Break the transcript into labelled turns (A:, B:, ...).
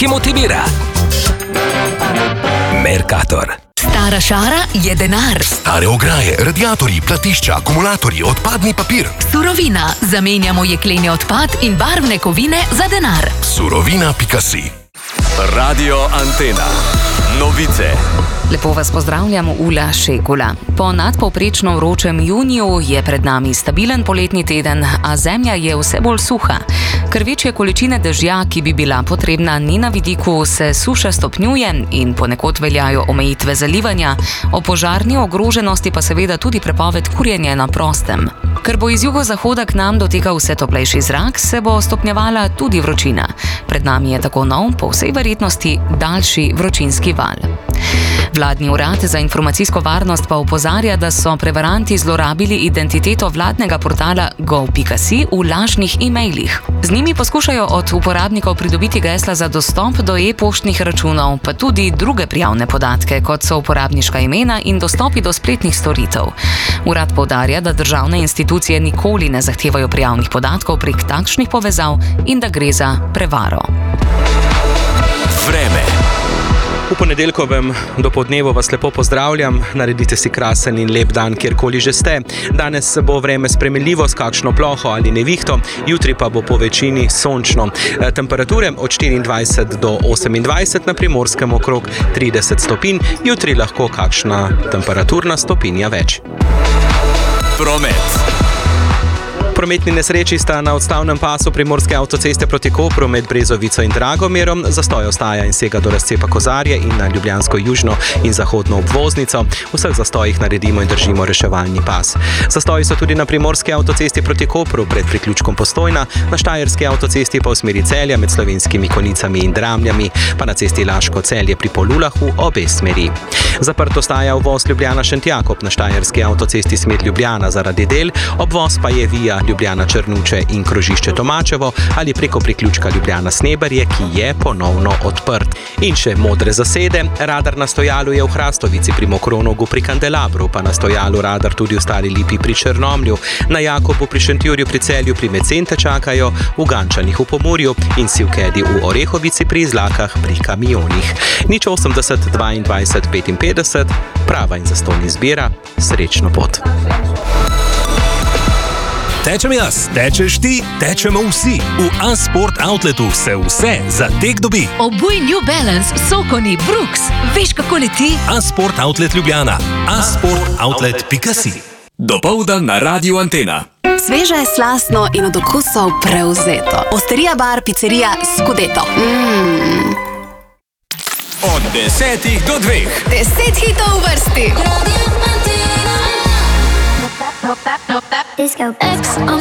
A: ki motivira. Mercator.
B: Stara šara je denar.
C: Stare ograje, radiatorji, platišča, akumulatorji, odpadni papir.
B: Surovina. Zamenjamo jekleni odpad in barvne kovine za denar.
C: Surovina.si.
A: Radio Antena. Novice.
D: Lepo vas pozdravljam, Ula Šekula. Po nadpovprečno vročem juniju je pred nami stabilen poletni teden, a zemlja je vse bolj suha. Ker večje količine dežja, ki bi bila potrebna, ni na vidiku, se suša stopnjuje in ponekod veljajo omejitve zalivanja, o požarni ogroženosti pa seveda tudi prepoved kurjenja na prostem. Ker bo iz jugozahoda k nam dotekal vse toplejši zrak, se bo stopnjevala tudi vročina. Pred nami je tako nov, po vsej verjetnosti, daljši vročinski val. Vladni urad za informacijsko varnost pa opozarja, da so prevaranti zlorabili identiteto vladnega portala gov.si v lažnih e-mailih. Z njimi poskušajo od uporabnikov pridobiti gesla za dostop do e-poštnih računov, pa tudi druge prijavne podatke, kot so uporabniška imena in dostopi do spletnih storitev. Urad poudarja, da državne institucije nikoli ne zahtevajo prijavnih podatkov prek takšnih povezav in da gre za prevaro.
A: Vreme.
E: V ponedeljkovem dopoldnevu vas lepo pozdravljam, naredite si krasen in lep dan, kjerkoli že ste. Danes bo vreme spremenljivo s kakšno ploho ali nevihto, jutri pa bo po večini sončno. Temperature od 24 do 28, na Primorskem okrog 30 stopinj, jutri lahko kakšna temperaturna stopinja več.
A: Promet.
E: Prometni nesreči sta na odstavnem pasu Primorske avtoceste proti Kopru med Brezovico in Dragomerom. Zastoj ostaja in sega do razcepa Kozarje in na ljubljansko južno in zahodno obvoznico. V vseh zastojih naredimo in držimo reševalni pas. Zastoji so tudi na Primorske avtocesti proti Kopru pred priključkom Postojna, na Štajerski avtocesti pa v smeri Celja med Slovenskimi Konicami in Dramljami, pa na cesti Laško-Celje pri Polulahu obe smeri. Zaprt ostaja uvoz Ljubljana-Šentjakob na Štajerski avtocesti smer Ljubljana zaradi del, obvoz pa je via Ljubljana-Črnuče in krožišče Tomačevo ali preko priključka Ljubljana-Sneberje, ki je ponovno odprt. In še modre zasede. Radar na stojalu je v Hrastovici pri Mokronogu pri Kandelabru, pa na stojalu radar tudi v Stari Lipi pri Črnomlju, na Jakobu pri Šentjurju pri Celju pri Mecente čakajo, v Gančanih v Pomurju in Sivkedi v Orehovici pri Izlakah pri kamionih. 080 22 55, prava in zastonj izbira, srečno pot.
A: Tečem jaz, tečeš ti, tečemo vsi. V A-Sport Outletu se vse za tek dobi.
B: Obuj New Balance, Sokoni, Brooks. Veš, kako leti?
A: A-Sport Outlet Ljubljana. A-sportoutlet.si. Dopoldan na Radio Antena.
F: Sveže, slastno in od okusov prevzeto. Osterija bar, pizzerija Scudetto.
A: Od 10 do 2.
F: 10 hitov v vrsti.
G: Disco X on